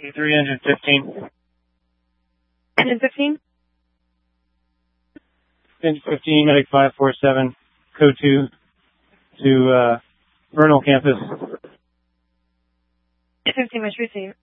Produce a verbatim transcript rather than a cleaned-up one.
three fifteen. Engine fifteen? Engine fifteen, Medic five four seven, code two to uh, Vernal campus. fifteen, much received.